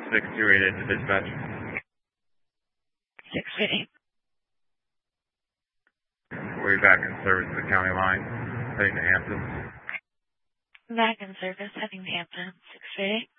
6288 to dispatch. 650. We'll be back in service to the county line, heading to Hampton. Back in service, heading to Hampton. 650.